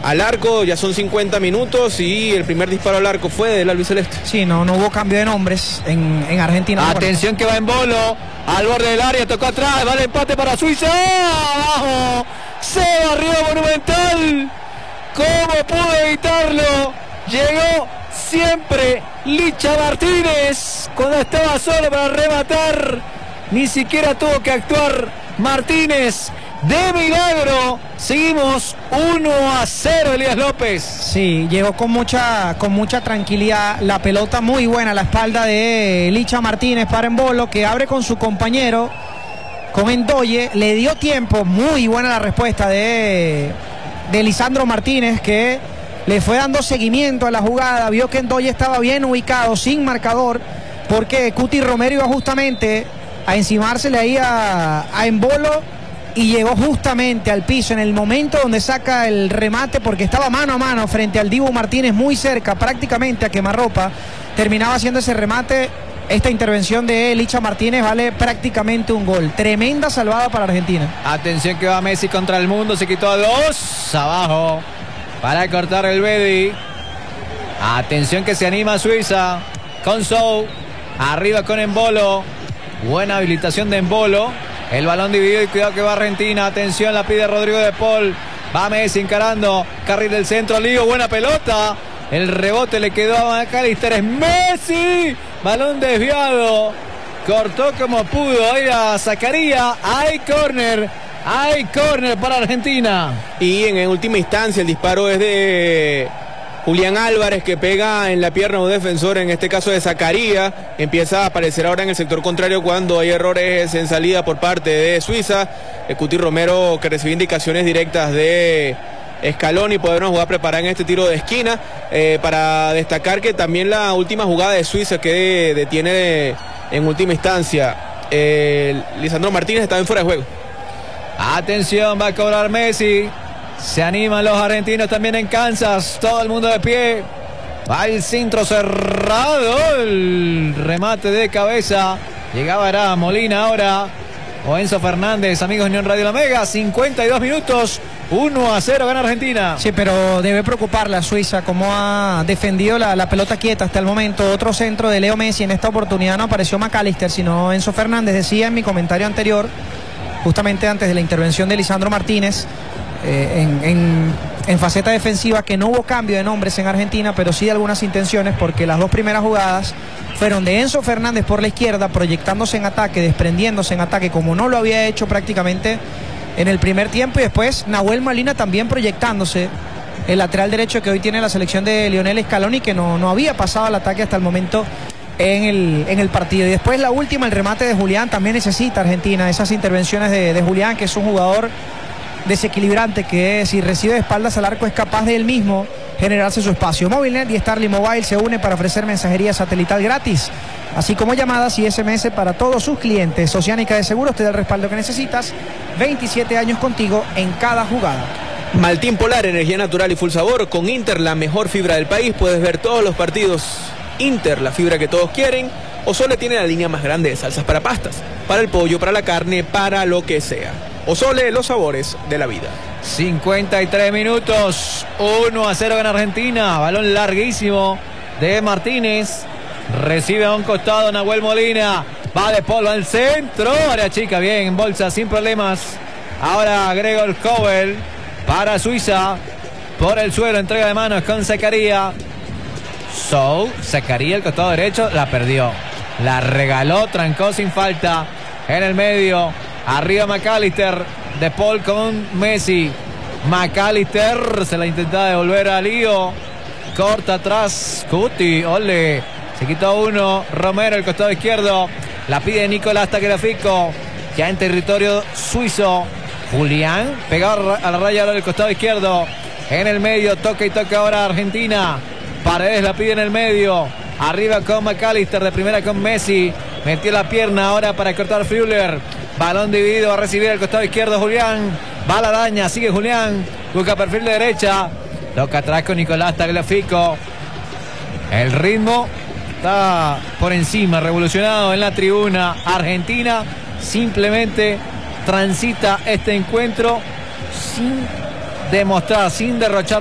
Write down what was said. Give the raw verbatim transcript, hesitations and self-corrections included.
al arco, ya son cincuenta minutos y el primer disparo al arco fue del albiceleste. Sí, no, no hubo cambio de nombres en, en Argentina. Atención que va en Bolo, al borde del área, tocó atrás, va el empate para Suiza, abajo, se barrió Monumental, ¿cómo pudo evitarlo? Llegó siempre Licha Martínez, cuando estaba solo para rematar, ni siquiera tuvo que actuar Martínez. De milagro, seguimos uno a cero, Elías López. Sí, llegó con mucha, con mucha tranquilidad, la pelota muy buena a la espalda de Licha Martínez para Embolo, que abre con su compañero, con Endoye, le dio tiempo, muy buena la respuesta de, de Lisandro Martínez, que le fue dando seguimiento a la jugada, vio que Endoye estaba bien ubicado, sin marcador, porque Cuti Romero iba justamente a encimársele ahí a, a Embolo, y llegó justamente al piso en el momento donde saca el remate, porque estaba mano a mano frente al Dibu Martínez, muy cerca prácticamente a quemarropa, terminaba haciendo ese remate. Esta intervención de Licha Martínez vale prácticamente un gol, tremenda salvada para Argentina. Atención que va Messi contra el mundo, se quitó a dos, abajo para cortar el Bedi. Atención que se anima Suiza con Sou, arriba con Embolo, buena habilitación de Embolo. El balón dividido y cuidado que va Argentina. Atención, la pide Rodrigo de Paul. Va Messi encarando. Carril del centro, Lío, buena pelota. El rebote le quedó a McAllister. Es Messi. Balón desviado. Cortó como pudo. Ahí a Zakaria. Hay córner. Hay córner para Argentina. Y en, en última instancia el disparo es de Julián Álvarez, que pega en la pierna a un defensor, en este caso de Zakaria. Empieza a aparecer ahora en el sector contrario cuando hay errores en salida por parte de Suiza. El Cuti Romero, que recibe indicaciones directas de Scaloni, poder una jugada preparada en este tiro de esquina. Eh, para destacar que también la última jugada de Suiza que detiene en última instancia eh, Lisandro Martínez estaba en fuera de juego. Atención, va a cobrar Messi. Se animan los argentinos también en Kansas. Todo el mundo de pie. Va el centro cerrado. El remate de cabeza. Llegaba era Molina ahora. O Enzo Fernández, amigos de Unión Radio La Mega. cincuenta y dos minutos. uno a cero gana Argentina. Sí, pero debe preocupar la Suiza cómo ha defendido la, la pelota quieta hasta el momento. Otro centro de Leo Messi. En esta oportunidad no apareció McAllister, sino Enzo Fernández. Decía en mi comentario anterior, justamente antes de la intervención de Lisandro Martínez, Eh, en, en, en faceta defensiva, que no hubo cambio de nombres en Argentina, pero sí de algunas intenciones, porque las dos primeras jugadas fueron de Enzo Fernández por la izquierda, proyectándose en ataque, desprendiéndose en ataque, como no lo había hecho prácticamente en el primer tiempo, y después Nahuel Molina también proyectándose, el lateral derecho que hoy tiene la selección de Lionel Scaloni, que no, no había pasado al ataque hasta el momento en el, en el partido. Y después la última, el remate de Julián. También necesita Argentina esas intervenciones de, de Julián, que es un jugador desequilibrante, que si recibe de espaldas al arco es capaz de él mismo generarse su espacio. Movilnet y Starlink Mobile se une para ofrecer mensajería satelital gratis, así como llamadas y ese eme ese para todos sus clientes. Oceánica de Seguros te da el respaldo que necesitas. veintisiete años contigo en cada jugada. Maltín Polar, energía natural y full sabor. Con Inter, la mejor fibra del país. Puedes ver todos los partidos. Inter, la fibra que todos quieren. Osole tiene la línea más grande de salsas para pastas, para el pollo, para la carne, para lo que sea. Osole, los sabores de la vida. cincuenta y tres minutos, uno a cero en Argentina. Balón larguísimo de Martínez. Recibe a un costado Nahuel Molina. Va de Paul al centro. Área chica, bien, en bolsa, sin problemas. Ahora Gregor Kobel para Suiza. Por el suelo, entrega de manos con Zakaria. Sou, Zakaria, el costado derecho, la perdió. La regaló, trancó sin falta. En el medio. Arriba McAllister, De Paul con Messi. McAllister se la intenta devolver a Lío. Corta atrás, Cuti, ole. Se quitó uno, Romero, el costado izquierdo. La pide Nicolás Tagliafico, ya en territorio suizo. Julián, pegado a la raya ahora del costado izquierdo. En el medio, toca y toca ahora Argentina. Paredes la pide en el medio. Arriba con McAllister, de primera con Messi. Metió la pierna ahora para cortar Fuller. Balón dividido, a recibir el costado izquierdo Julián. Va la araña, sigue Julián. Busca perfil de derecha. Toca atrás con Nicolás Tagliafico. El ritmo está por encima, revolucionado en la tribuna. Argentina simplemente transita este encuentro sin demostrar, sin derrochar